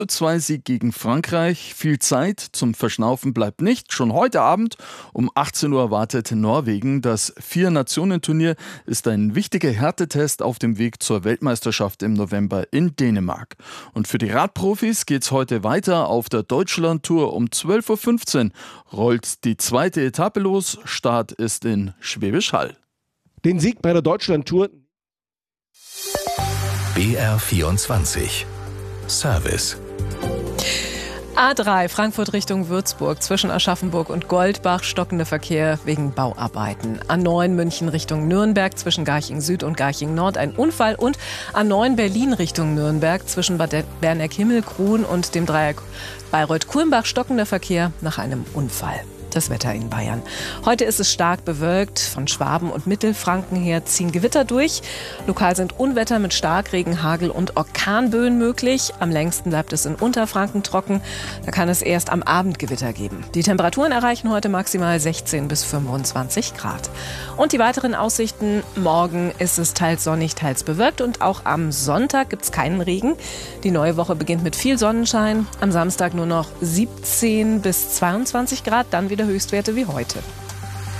0-2-Sieg gegen Frankreich. Viel Zeit zum Verschnaufen bleibt nicht. Schon heute Abend um 18 Uhr erwartet Norwegen. Das Vier-Nationen-Turnier ist ein wichtiger Härtetest auf dem Weg zur Weltmeisterschaft im November in Dänemark. Und für die Radprofis geht's heute weiter auf der Deutschland-Tour. Um 12.15 Uhr rollt die zweite Etappe los. Start ist in Schwäbisch Hall. Den Sieg bei der Deutschland-Tour. BR24 Service. A3 Frankfurt Richtung Würzburg, zwischen Aschaffenburg und Goldbach stockender Verkehr wegen Bauarbeiten. A9 München Richtung Nürnberg, zwischen Garching Süd und Garching Nord ein Unfall. Und A9 Berlin Richtung Nürnberg, zwischen Bad Berneck-Himmelkruhen und dem Dreieck Bayreuth-Kulmbach stockender Verkehr nach einem Unfall. Das Wetter in Bayern. Heute ist es stark bewölkt. Von Schwaben und Mittelfranken her ziehen Gewitter durch. Lokal sind Unwetter mit Starkregen, Hagel und Orkanböen möglich. Am längsten bleibt es in Unterfranken trocken. Da kann es erst am Abend Gewitter geben. Die Temperaturen erreichen heute maximal 16 bis 25 Grad. Und die weiteren Aussichten: Morgen ist es teils sonnig, teils bewölkt. Und auch am Sonntag gibt es keinen Regen. Die neue Woche beginnt mit viel Sonnenschein. Am Samstag nur noch 17 bis 22 Grad. Dann wieder Höchstwerte wie heute.